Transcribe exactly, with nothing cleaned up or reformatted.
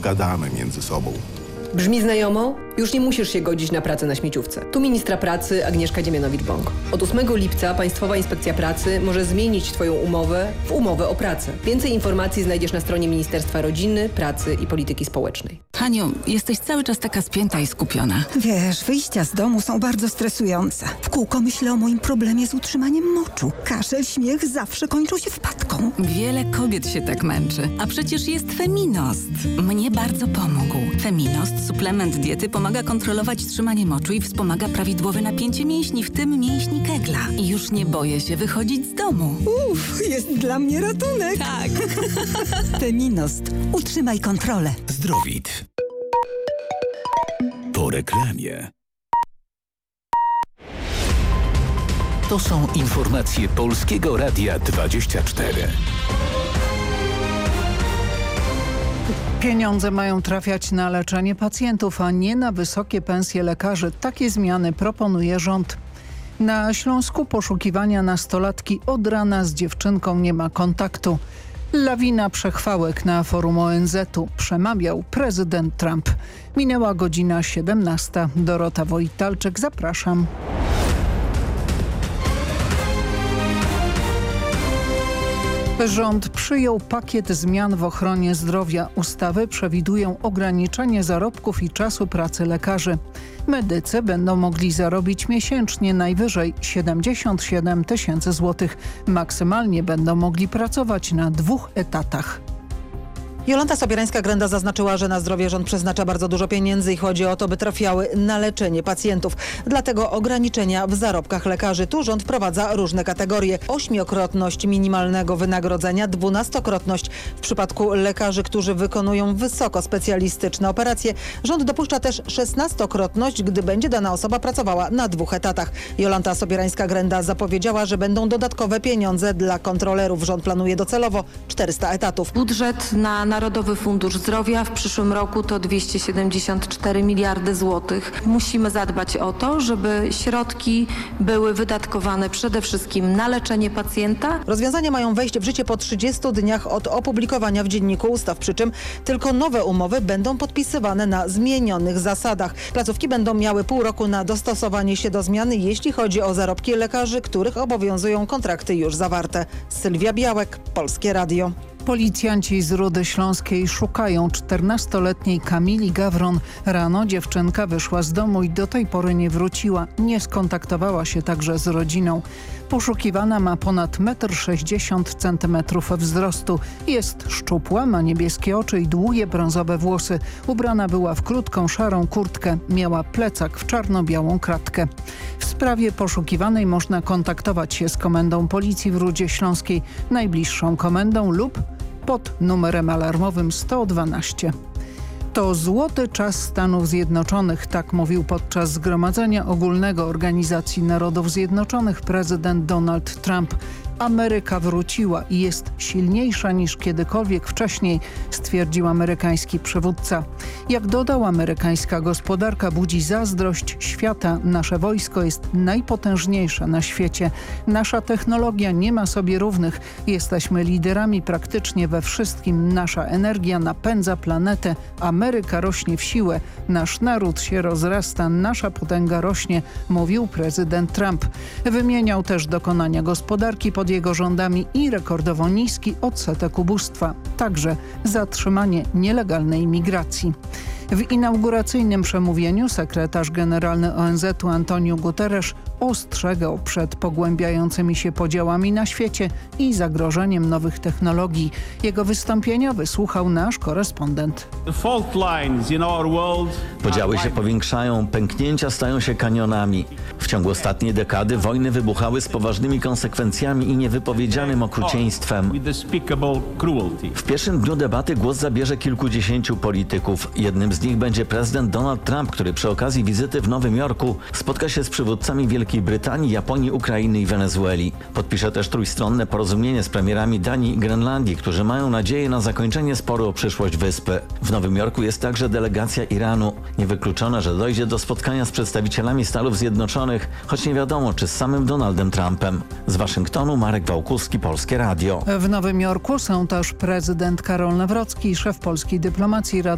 dogadamy między sobą. Brzmi znajomo? Już nie musisz się godzić na pracę na śmieciówce. Tu ministra pracy Agnieszka Dziemianowicz-Bąk. Od ósmego lipca Państwowa Inspekcja Pracy może zmienić Twoją umowę w umowę o pracę. Więcej informacji znajdziesz na stronie Ministerstwa Rodziny, Pracy i Polityki Społecznej. Haniu, jesteś cały czas taka spięta i skupiona. Wiesz, wyjścia z domu są bardzo stresujące. W kółko myślę o moim problemie z utrzymaniem moczu. Kaszel, śmiech zawsze kończą się wpadką. Wiele kobiet się tak męczy. A przecież jest Feminost. Mnie bardzo pomógł. Feminost, suplement diety, pomaga kontrolować trzymanie moczu i wspomaga prawidłowe napięcie mięśni, w tym mięśni kegla. I już nie boję się wychodzić z domu. Uff, jest dla mnie ratunek. Tak. Feminost. Utrzymaj kontrolę. Zdrowit. Po reklamie. To są informacje Polskiego Radia dwadzieścia cztery. Pieniądze mają trafiać na leczenie pacjentów, a nie na wysokie pensje lekarzy. Takie zmiany proponuje rząd. Na Śląsku poszukiwania nastolatki od rana z dziewczynką nie ma kontaktu. Lawina przechwałek na forum O N Z u. Przemawiał prezydent Trump. Minęła godzina siedemnasta. Dorota Wojtalczyk, zapraszam. Rząd przyjął pakiet zmian w ochronie zdrowia. Ustawy przewidują ograniczenie zarobków i czasu pracy lekarzy. Medycy będą mogli zarobić miesięcznie najwyżej siedemdziesiąt siedem tysięcy złotych. Maksymalnie będą mogli pracować na dwóch etatach. Jolanta Sobierańska-Grenda zaznaczyła, że na zdrowie rząd przeznacza bardzo dużo pieniędzy i chodzi o to, by trafiały na leczenie pacjentów. Dlatego ograniczenia w zarobkach lekarzy. Tu rząd wprowadza różne kategorie. Ośmiokrotność minimalnego wynagrodzenia, dwunastokrotność w przypadku lekarzy, którzy wykonują wysoko specjalistyczne operacje. Rząd dopuszcza też szesnastokrotność, gdy będzie dana osoba pracowała na dwóch etatach. Jolanta Sobierańska-Grenda zapowiedziała, że będą dodatkowe pieniądze dla kontrolerów. Rząd planuje docelowo czterysta etatów. Budżet na Narodowy Fundusz Zdrowia w przyszłym roku to dwieście siedemdziesiąt cztery miliardy złotych. Musimy zadbać o to, żeby środki były wydatkowane przede wszystkim na leczenie pacjenta. Rozwiązania mają wejść w życie po trzydziestu dniach od opublikowania w Dzienniku Ustaw, przy czym tylko nowe umowy będą podpisywane na zmienionych zasadach. Placówki będą miały pół roku na dostosowanie się do zmiany, jeśli chodzi o zarobki lekarzy, których obowiązują kontrakty już zawarte. Sylwia Białek, Polskie Radio. Policjanci z Rudy Śląskiej szukają czternastoletniej Kamili Gawron. Rano dziewczynka wyszła z domu i do tej pory nie wróciła. Nie skontaktowała się także z rodziną. Poszukiwana ma ponad metr sześćdziesiąt centymetrów wzrostu. Jest szczupła, ma niebieskie oczy i długie brązowe włosy. Ubrana była w krótką, szarą kurtkę. Miała plecak w czarno-białą kratkę. W sprawie poszukiwanej można kontaktować się z Komendą Policji w Rudzie Śląskiej, najbliższą komendą lub pod numerem alarmowym sto dwanaście. To złoty czas Stanów Zjednoczonych, tak mówił podczas Zgromadzenia Ogólnego Organizacji Narodów Zjednoczonych prezydent Donald Trump. Ameryka wróciła i jest silniejsza niż kiedykolwiek wcześniej, stwierdził amerykański przywódca. Jak dodał, amerykańska gospodarka budzi zazdrość świata. Nasze wojsko jest najpotężniejsze na świecie. Nasza technologia nie ma sobie równych. Jesteśmy liderami praktycznie we wszystkim. Nasza energia napędza planetę. Ameryka rośnie w siłę. Nasz naród się rozrasta. Nasza potęga rośnie, mówił prezydent Trump. Wymieniał też dokonania gospodarki pod jego rządami i rekordowo niski odsetek ubóstwa. Także zatrzymanie nielegalnej migracji. W inauguracyjnym przemówieniu sekretarz generalny O N Z u Antonio Guterres ostrzegał przed pogłębiającymi się podziałami na świecie i zagrożeniem nowych technologii. Jego wystąpienia wysłuchał nasz korespondent. Podziały się powiększają, pęknięcia stają się kanionami. W ciągu ostatniej dekady wojny wybuchały z poważnymi konsekwencjami i niewypowiedzianym okrucieństwem. W pierwszym dniu debaty głos zabierze kilkudziesięciu polityków. Jednym z nich będzie prezydent Donald Trump, który przy okazji wizyty w Nowym Jorku spotka się z przywódcami Wielkiej Brytanii, Japonii, Ukrainy i Wenezueli. Podpisze też trójstronne porozumienie z premierami Danii i Grenlandii, którzy mają nadzieję na zakończenie sporu o przyszłość wyspy. W Nowym Jorku jest także delegacja Iranu. Niewykluczone, że dojdzie do spotkania z przedstawicielami Stanów Zjednoczonych, choć nie wiadomo, czy z samym Donaldem Trumpem. Z Waszyngtonu Marek Wałkuski, Polskie Radio. W Nowym Jorku są też prezydent Karol Nawrocki i szef polskiej dyplomacji Radosław